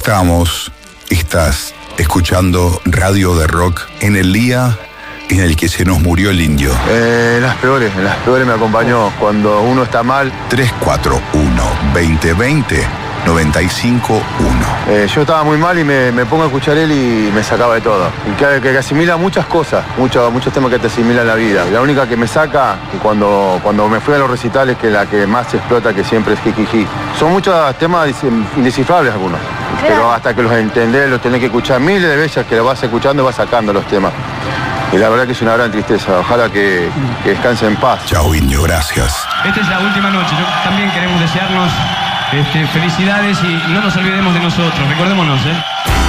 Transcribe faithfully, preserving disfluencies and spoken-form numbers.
Estamos, estás escuchando Radio de Rock en el día en el que se nos murió el indio. Eh, en las peores, en las peores me acompañó. Cuando uno está mal. tres cuatro uno, veinte veinte, noventa y cinco uno. Eh, yo estaba muy mal y me, me pongo a escuchar él y me sacaba de todo. Y que, que asimila muchas cosas, muchos, muchos temas que te asimilan la vida. La única que me saca, que cuando, cuando me fui a los recitales, que la que más explota, que siempre es Jijiji. Son muchos temas indescifrables algunos. Pero hasta que los entendés, los tenés que escuchar miles de veces, que los vas escuchando y vas sacando los temas. Y la verdad que es una gran tristeza. Ojalá que, que descanse en paz. Chao, indio, gracias. Esta es la última noche. Yo también queremos desearnos este, felicidades y no nos olvidemos de nosotros. Recordémonos, ¿eh?